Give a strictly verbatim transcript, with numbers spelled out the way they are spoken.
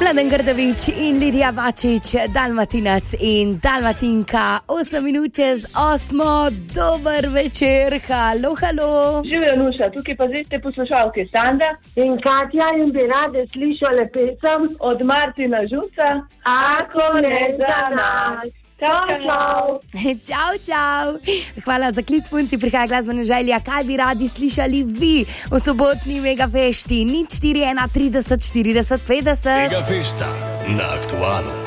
Mladen Grdović in Lidija Bačić, Dalmatinac in Dalmatinka, osem minut čez osmo, dober večer, halo, halo. Živijo Nuša, tukaj pa zdaj ste poslušalke Sanda in Katja in bi rade slišale pesem od Martina Žunca, Ako ne za nas. Čau, čau. Čau, čau. Hvala za klic, punci, prihaja glasbena želja. Kaj bi radi slišali vi v sobotni Megafešti? nič štiri ena trideset štirideset petdeset. Megafešta na Aktualu.